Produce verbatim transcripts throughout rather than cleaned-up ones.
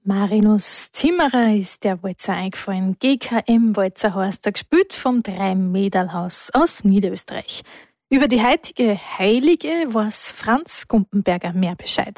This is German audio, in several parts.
Marinus Zimmerer ist der Walzer eingefallen. G K M-Walzer heißt er, gespielt vom Drei-Mäderl-Haus aus Niederösterreich. Über die heutige Heilige weiß Franz Gumpenberger mehr Bescheid.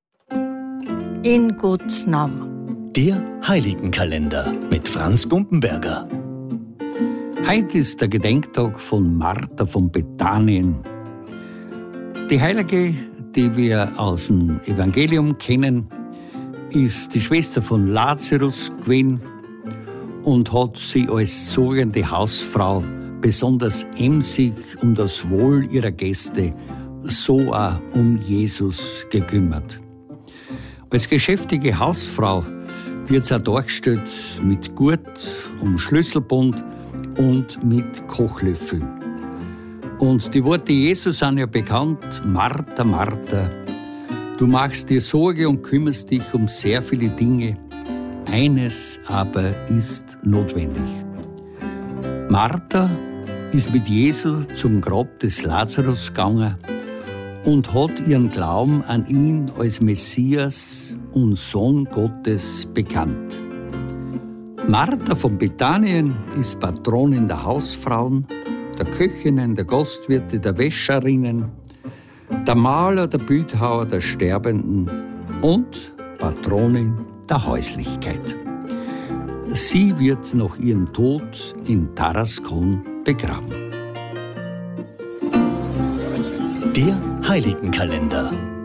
In Gottes Namen. Der Heiligenkalender mit Franz Gumpenberger. Heute ist der Gedenktag von Martha von Bethanien. Die Heilige, die wir aus dem Evangelium kennen, ist die Schwester von Lazarus gewesen und hat sie als sorgende Hausfrau besonders emsig um das Wohl ihrer Gäste, so auch um Jesus gekümmert. Als geschäftige Hausfrau wird sie auch dargestellt mit Gurt und Schlüsselbund und mit Kochlöffel. Und die Worte Jesus sind ja bekannt: Martha, Martha, du machst dir Sorge und kümmerst dich um sehr viele Dinge. Eines aber ist notwendig. Martha ist mit Jesus zum Grab des Lazarus gegangen und hat ihren Glauben an ihn als Messias und Sohn Gottes bekannt. Martha von Bethanien ist Patronin der Hausfrauen, der Köchinnen, der Gastwirte, der Wäscherinnen, der Maler, der Bildhauer, der Sterbenden und Patronin der Häuslichkeit. Sie wird nach ihrem Tod in Tarascon begraben. Der Heiligenkalender.